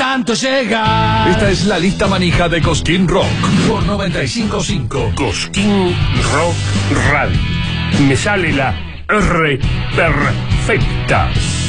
tanto llega. Esta es la lista manija de Cosquín Rock por 95.5. Cosquín Rock Radio. Me sale la R perfecta.